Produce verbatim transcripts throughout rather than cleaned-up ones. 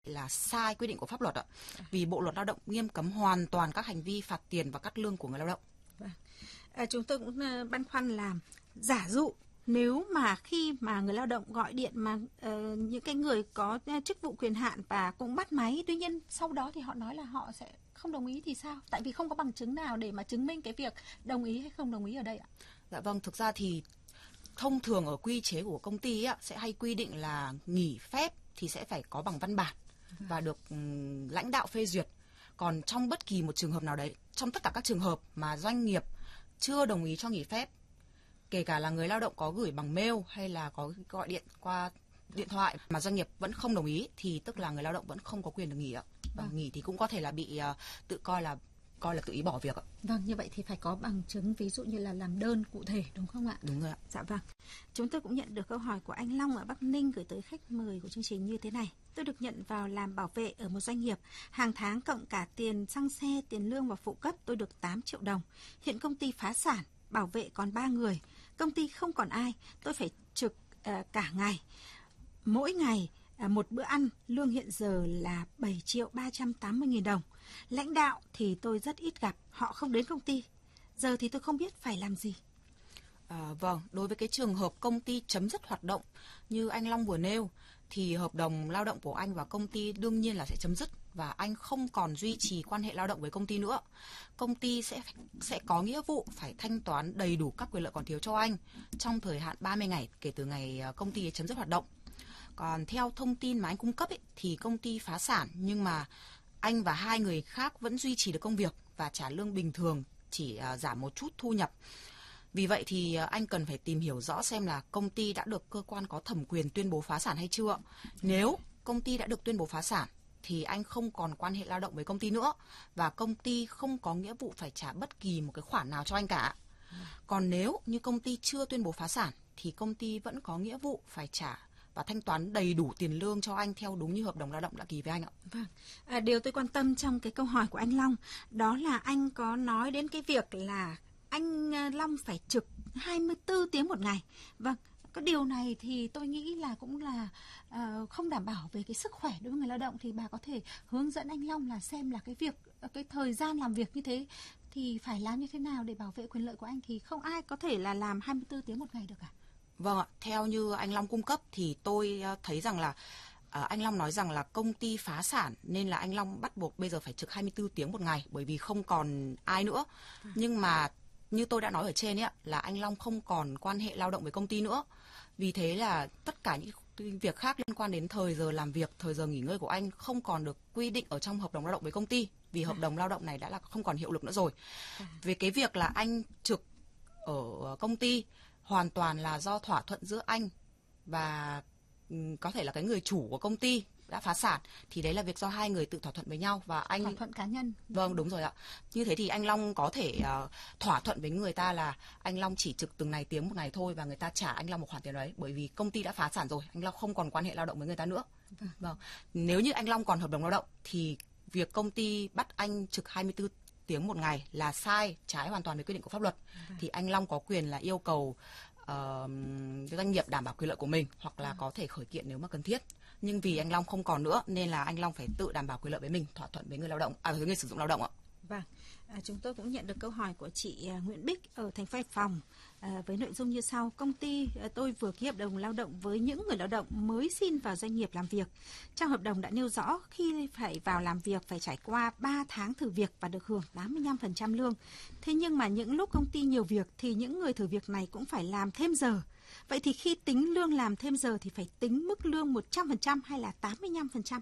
là sai quy định của pháp luật ạ. Vì Bộ luật Lao động nghiêm cấm hoàn toàn các hành vi phạt tiền và cắt lương của người lao động. Vâng. À, chúng tôi cũng uh, băn khoăn là giả dụ nếu mà khi mà người lao động gọi điện mà uh, những cái người có chức vụ quyền hạn và cũng bắt máy, tuy nhiên sau đó thì họ nói là họ sẽ không đồng ý thì sao? Tại vì không có bằng chứng nào để mà chứng minh cái việc đồng ý hay không đồng ý ở đây ạ. Dạ vâng, thực ra thì thông thường ở quy chế của công ty á, sẽ hay quy định là nghỉ phép thì sẽ phải có bằng văn bản và được um, lãnh đạo phê duyệt. Còn trong bất kỳ một trường hợp nào đấy, trong tất cả các trường hợp mà doanh nghiệp chưa đồng ý cho nghỉ phép, kể cả là người lao động có gửi bằng mail hay là có gọi điện qua điện thoại mà doanh nghiệp vẫn không đồng ý, thì tức là người lao động vẫn không có quyền được nghỉ ạ. Và vâng. nghỉ thì cũng có thể là bị uh, tự coi là coi là tự ý bỏ việc ạ. Vâng, như vậy thì phải có bằng chứng, ví dụ như là làm đơn cụ thể, đúng không ạ? Đúng rồi ạ. Dạ vâng. Chúng tôi cũng nhận được câu hỏi của anh Long ở Bắc Ninh gửi tới khách mời của chương trình như thế này. Tôi được nhận vào làm bảo vệ ở một doanh nghiệp. Hàng tháng cộng cả tiền xăng xe, tiền lương và phụ cấp tôi được tám triệu đồng. Hiện công ty phá sản, bảo vệ còn ba người. Công ty không còn ai, tôi phải trực uh, cả ngày. Mỗi ngày À, một bữa ăn, lương hiện giờ là bảy triệu ba trăm tám mươi nghìn đồng. Lãnh đạo thì tôi rất ít gặp, họ không đến công ty. Giờ thì tôi không biết phải làm gì. À, vâng, đối với cái trường hợp công ty chấm dứt hoạt động như anh Long vừa nêu, thì hợp đồng lao động của anh và công ty đương nhiên là sẽ chấm dứt và anh không còn duy trì quan hệ lao động với công ty nữa. Công ty sẽ sẽ có nghĩa vụ phải thanh toán đầy đủ các quyền lợi còn thiếu cho anh trong thời hạn ba mươi ngày kể từ ngày công ty chấm dứt hoạt động. Còn theo thông tin mà anh cung cấp ấy, thì công ty phá sản nhưng mà anh và hai người khác vẫn duy trì được công việc và trả lương bình thường, chỉ uh, giảm một chút thu nhập. Vì vậy thì uh, anh cần phải tìm hiểu rõ xem là công ty đã được cơ quan có thẩm quyền tuyên bố phá sản hay chưa. Nếu công ty đã được tuyên bố phá sản thì anh không còn quan hệ lao động với công ty nữa và công ty không có nghĩa vụ phải trả bất kỳ một cái khoản nào cho anh cả. Còn nếu như công ty chưa tuyên bố phá sản thì công ty vẫn có nghĩa vụ phải trả và thanh toán đầy đủ tiền lương cho anh theo đúng như hợp đồng lao động đã ký với anh ạ. Vâng. À, điều tôi quan tâm trong cái câu hỏi của anh Long đó là anh có nói đến cái việc là anh Long phải trực hai mươi tư tiếng một ngày. Vâng, cái điều này thì tôi nghĩ là cũng là uh, không đảm bảo về cái sức khỏe đối với người lao động, thì bà có thể hướng dẫn anh Long là xem là cái việc cái thời gian làm việc như thế thì phải làm như thế nào để bảo vệ quyền lợi của anh, thì không ai có thể là làm hai mươi tư tiếng một ngày được cả. Vâng ạ, theo như anh Long cung cấp thì tôi thấy rằng là à, anh Long nói rằng là công ty phá sản nên là anh Long bắt buộc bây giờ phải trực hai mươi tư tiếng một ngày bởi vì không còn ai nữa. À. Nhưng mà như tôi đã nói ở trên ấy, là anh Long không còn quan hệ lao động với công ty nữa. Vì thế là tất cả những việc khác liên quan đến thời giờ làm việc, thời giờ nghỉ ngơi của anh không còn được quy định ở trong hợp đồng lao động với công ty. Vì hợp đồng lao động này đã là không còn hiệu lực nữa rồi. À. Về cái việc là anh trực ở công ty hoàn toàn là do thỏa thuận giữa anh và có thể là cái người chủ của công ty đã phá sản, thì đấy là việc do hai người tự thỏa thuận với nhau và anh thỏa thuận cá nhân. Vâng, đúng rồi ạ. Như thế thì anh Long có thể uh, thỏa thuận với người ta là anh Long chỉ trực từng này tiếng một ngày thôi và người ta trả anh Long một khoản tiền đấy, bởi vì công ty đã phá sản rồi, anh Long không còn quan hệ lao động với người ta nữa. Vâng. Vâng. Nếu như anh Long còn hợp đồng lao động thì việc công ty bắt anh trực hai mươi tư tiếng một ngày là sai, trái hoàn toàn với quy định của pháp luật. Vâng. Thì anh Long có quyền là yêu cầu uh, doanh nghiệp đảm bảo quyền lợi của mình hoặc là vâng. có thể khởi kiện nếu mà cần thiết. Nhưng vì anh Long không còn nữa nên là anh Long phải tự đảm bảo quyền lợi với mình, thỏa thuận với người lao động, à với người sử dụng lao động ạ. Vâng, à, chúng tôi cũng nhận được câu hỏi của chị Nguyễn Bích ở thành phố Hải Phòng à, với nội dung như sau: công ty à, tôi vừa ký hợp đồng lao động với những người lao động mới xin vào doanh nghiệp làm việc. Trong hợp đồng đã nêu rõ khi phải vào làm việc phải trải qua ba tháng thử việc và được hưởng tám mươi lăm phần trăm lương. Thế nhưng mà những lúc công ty nhiều việc thì những người thử việc này cũng phải làm thêm giờ. Vậy thì khi tính lương làm thêm giờ thì phải tính mức lương một trăm phần trăm hay là tám mươi lăm phần trăm?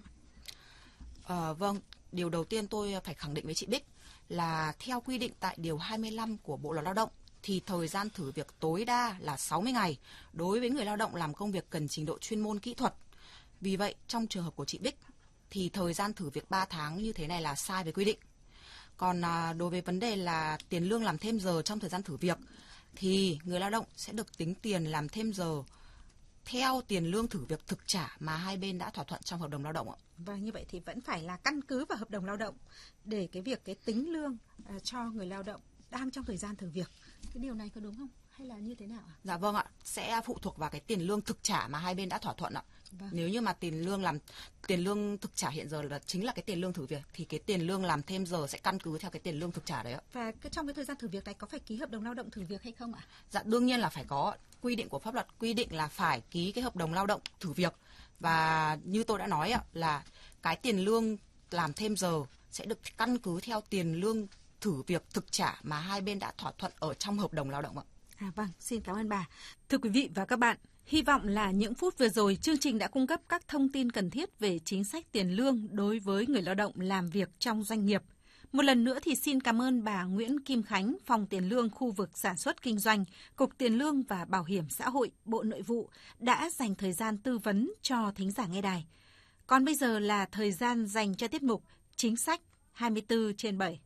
À, vâng, điều đầu tiên tôi phải khẳng định với chị Bích là theo quy định tại điều hai mươi lăm của Bộ luật Lao động thì thời gian thử việc tối đa là sáu mươi ngày đối với người lao động làm công việc cần trình độ chuyên môn kỹ thuật. Vì vậy, trong trường hợp của chị Bích thì thời gian thử việc ba tháng như thế này là sai với quy định. Còn à, đối với vấn đề là tiền lương làm thêm giờ trong thời gian thử việc thì người lao động sẽ được tính tiền làm thêm giờ theo tiền lương thử việc thực trả mà hai bên đã thỏa thuận trong hợp đồng lao động ạ. Và như vậy thì vẫn phải là căn cứ vào hợp đồng lao động để cái việc cái tính lương uh, cho người lao động đang trong thời gian thử việc. Cái điều này có đúng không? Hay là như thế nào ạ? Dạ vâng ạ, sẽ phụ thuộc vào cái tiền lương thực trả mà hai bên đã thỏa thuận ạ. Vâng. Nếu như mà tiền lương làm tiền lương thực trả hiện giờ là chính là cái tiền lương thử việc thì cái tiền lương làm thêm giờ sẽ căn cứ theo cái tiền lương thực trả đấy ạ. Và cái, trong cái thời gian thử việc này có phải ký hợp đồng lao động thử việc hay không ạ? Dạ đương nhiên là phải có. Quy định của pháp luật quy định là phải ký cái hợp đồng lao động thử việc. Và như tôi đã nói ạ, là cái tiền lương làm thêm giờ sẽ được căn cứ theo tiền lương thử việc thực trả mà hai bên đã thỏa thuận ở trong hợp đồng lao động ạ. À vâng, xin cảm ơn bà. Thưa quý vị và các bạn, hy vọng là những phút vừa rồi chương trình đã cung cấp các thông tin cần thiết về chính sách tiền lương đối với người lao động làm việc trong doanh nghiệp. Một lần nữa thì xin cảm ơn bà Nguyễn Kim Khánh, Phòng Tiền lương khu vực sản xuất kinh doanh, Cục Tiền lương và Bảo hiểm xã hội, Bộ Nội vụ đã dành thời gian tư vấn cho thính giả nghe đài. Còn bây giờ là thời gian dành cho tiết mục Chính sách hai mươi tư trên bảy.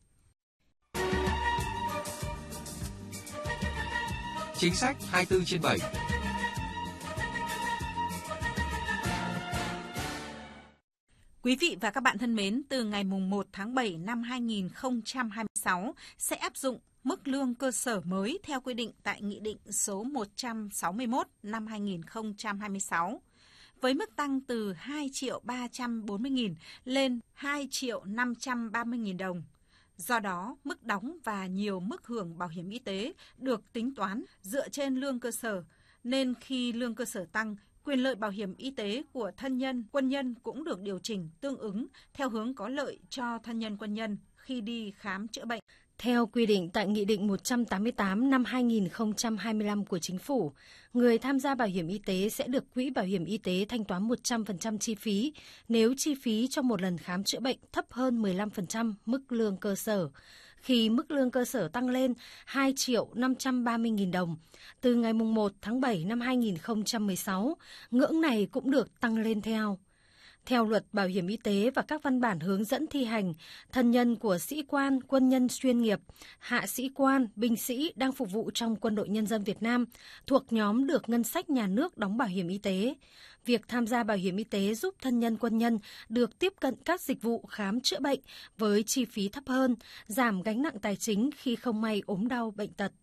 Chính sách hai mươi tư trên bảy. Quý vị và các bạn thân mến, từ ngày mùng một tháng bảy năm hai nghìn không trăm hai mươi sáu sẽ áp dụng mức lương cơ sở mới theo quy định tại Nghị định số một trăm sáu mươi mốt năm hai nghìn không trăm hai mươi sáu. Với mức tăng từ hai triệu ba trăm bốn mươi nghìn lên hai triệu năm trăm ba mươi nghìn đồng. Do đó, mức đóng và nhiều mức hưởng bảo hiểm y tế được tính toán dựa trên lương cơ sở, nên khi lương cơ sở tăng, quyền lợi bảo hiểm y tế của thân nhân, quân nhân cũng được điều chỉnh tương ứng theo hướng có lợi cho thân nhân quân nhân khi đi khám chữa bệnh. Theo quy định tại Nghị định một trăm tám mươi tám năm hai nghìn không trăm hai mươi lăm của Chính phủ, người tham gia bảo hiểm y tế sẽ được Quỹ Bảo hiểm Y tế thanh toán một trăm phần trăm chi phí nếu chi phí cho một lần khám chữa bệnh thấp hơn mười lăm phần trăm mức lương cơ sở. Khi mức lương cơ sở tăng lên hai triệu năm trăm ba mươi nghìn đồng, từ ngày mùng một tháng bảy năm hai nghìn không trăm mười sáu, ngưỡng này cũng được tăng lên theo. Theo luật bảo hiểm y tế và các văn bản hướng dẫn thi hành, thân nhân của sĩ quan, quân nhân chuyên nghiệp, hạ sĩ quan, binh sĩ đang phục vụ trong Quân đội Nhân dân Việt Nam thuộc nhóm được ngân sách nhà nước đóng bảo hiểm y tế. Việc tham gia bảo hiểm y tế giúp thân nhân quân nhân được tiếp cận các dịch vụ khám chữa bệnh với chi phí thấp hơn, giảm gánh nặng tài chính khi không may ốm đau bệnh tật.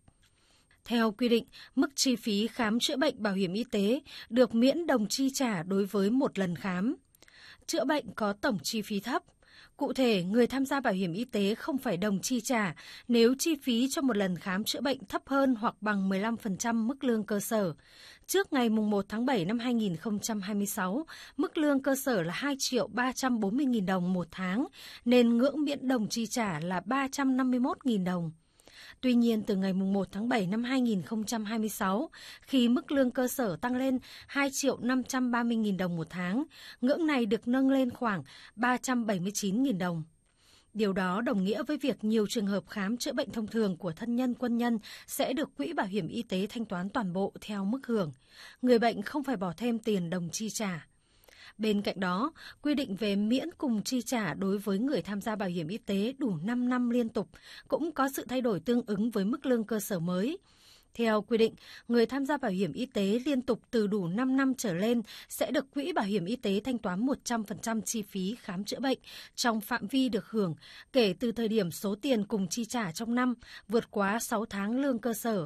Theo quy định, mức chi phí khám chữa bệnh bảo hiểm y tế được miễn đồng chi trả đối với một lần khám. Chữa bệnh có tổng chi phí thấp. Cụ thể, người tham gia bảo hiểm y tế không phải đồng chi trả nếu chi phí cho một lần khám chữa bệnh thấp hơn hoặc bằng mười lăm phần trăm mức lương cơ sở. Trước ngày mùng một tháng bảy năm hai nghìn không trăm hai mươi sáu, mức lương cơ sở là hai triệu ba trăm bốn mươi nghìn đồng một tháng, nên ngưỡng miễn đồng chi trả là ba trăm năm mươi mốt nghìn đồng. Tuy nhiên, từ ngày mùng một tháng bảy năm hai nghìn không trăm hai mươi sáu, khi mức lương cơ sở tăng lên hai triệu năm trăm ba mươi nghìn đồng một tháng, ngưỡng này được nâng lên khoảng ba trăm bảy mươi chín nghìn đồng. Điều đó đồng nghĩa với việc nhiều trường hợp khám chữa bệnh thông thường của thân nhân quân nhân sẽ được Quỹ Bảo hiểm Y tế thanh toán toàn bộ theo mức hưởng. Người bệnh không phải bỏ thêm tiền đồng chi trả. Bên cạnh đó, quy định về miễn cùng chi trả đối với người tham gia bảo hiểm y tế đủ năm năm liên tục cũng có sự thay đổi tương ứng với mức lương cơ sở mới. Theo quy định, người tham gia bảo hiểm y tế liên tục từ đủ năm năm trở lên sẽ được Quỹ Bảo hiểm Y tế thanh toán một trăm phần trăm chi phí khám chữa bệnh trong phạm vi được hưởng kể từ thời điểm số tiền cùng chi trả trong năm vượt quá sáu tháng lương cơ sở.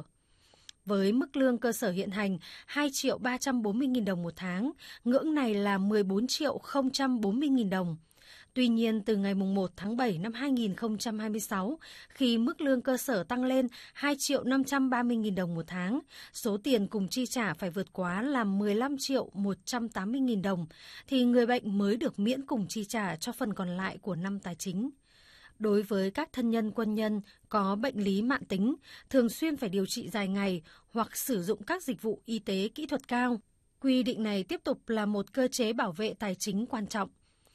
Với mức lương cơ sở hiện hành hai triệu ba trăm bốn mươi nghìn đồng một tháng, ngưỡng này là mười bốn triệu không trăm bốn mươi nghìn đồng. Tuy nhiên, từ ngày mùng một tháng bảy năm hai nghìn không trăm hai mươi sáu, khi mức lương cơ sở tăng lên hai triệu năm trăm ba mươi nghìn đồng một tháng, số tiền cùng chi trả phải vượt quá là mười lăm triệu một trăm tám mươi nghìn đồng, thì người bệnh mới được miễn cùng chi trả cho phần còn lại của năm tài chính. Đối với các thân nhân quân nhân có bệnh lý mãn tính, thường xuyên phải điều trị dài ngày hoặc sử dụng các dịch vụ y tế kỹ thuật cao, quy định này tiếp tục là một cơ chế bảo vệ tài chính quan trọng.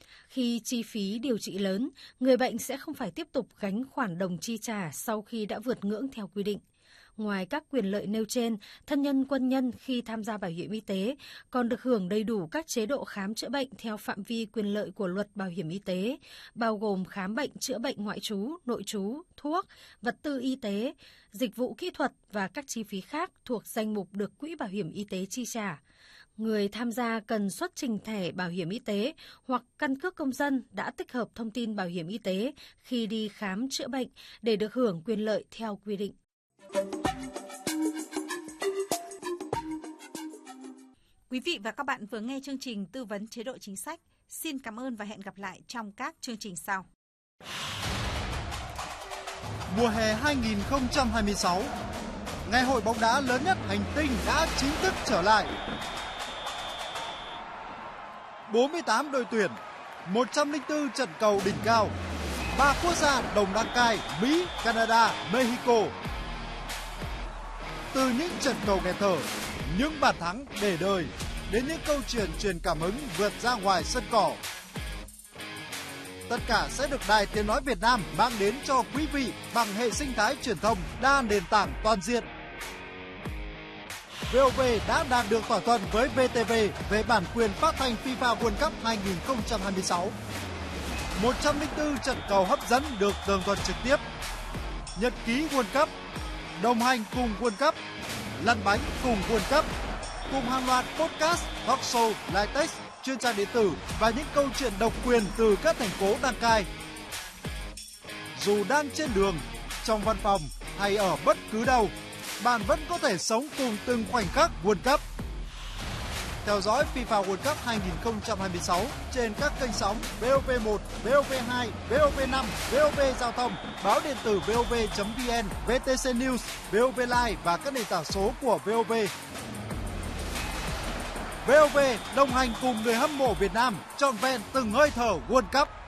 Khi chi phí điều trị lớn, người bệnh sẽ không phải tiếp tục gánh khoản đồng chi trả sau khi đã vượt ngưỡng theo quy định. Ngoài các quyền lợi nêu trên, thân nhân quân nhân khi tham gia bảo hiểm y tế còn được hưởng đầy đủ các chế độ khám chữa bệnh theo phạm vi quyền lợi của Luật Bảo hiểm Y tế, bao gồm khám bệnh, chữa bệnh ngoại trú, nội trú, thuốc, vật tư y tế, dịch vụ kỹ thuật và các chi phí khác thuộc danh mục được Quỹ Bảo hiểm Y tế chi trả. Người tham gia cần xuất trình thẻ bảo hiểm y tế hoặc căn cước công dân đã tích hợp thông tin bảo hiểm y tế khi đi khám chữa bệnh để được hưởng quyền lợi theo quy định. Quý vị và các bạn vừa nghe chương trình tư vấn chế độ chính sách. Xin cảm ơn và hẹn gặp lại trong các chương trình sau. Mùa hè hai không hai sáu, ngày hội bóng đá lớn nhất hành tinh đã chính thức trở lại. bốn mươi tám đội tuyển, một trăm lẻ bốn trận cầu đỉnh cao, ba quốc gia đồng đăng cai Mỹ, Canada, Mexico. Từ những trận cầu nghẹt thở, những bàn thắng để đời, đến những câu chuyện truyền cảm hứng vượt ra ngoài sân cỏ. Tất cả sẽ được Đài Tiếng nói Việt Nam mang đến cho quý vị bằng hệ sinh thái truyền thông đa nền tảng toàn diện. vê o vê đã đạt được thỏa thuận với vê tê vê về bản quyền phát thanh FIFA World Cup hai không hai sáu. một trăm lẻ bốn trận cầu hấp dẫn được tường thuật trực tiếp. Nhật ký World Cup, đồng hành cùng World Cup, lăn bánh cùng World Cup, cùng hàng loạt podcast, talk show, live text, chuyên trang điện tử và những câu chuyện độc quyền từ các thành phố đăng cai. Dù đang trên đường, trong văn phòng hay ở bất cứ đâu, bạn vẫn có thể sống cùng từng khoảnh khắc World Cup. Theo dõi FIFA World Cup hai không hai sáu trên các kênh sóng vê o vê một, vê o vê hai, vê o vê năm, vê o vê Giao thông, báo điện tử vê o vê chấm vê en, vê tê xê News, vê o vê Live và các nền tảng số của vê o vê. vê o vê đồng hành cùng người hâm mộ Việt Nam trọn vẹn từng hơi thở World Cup.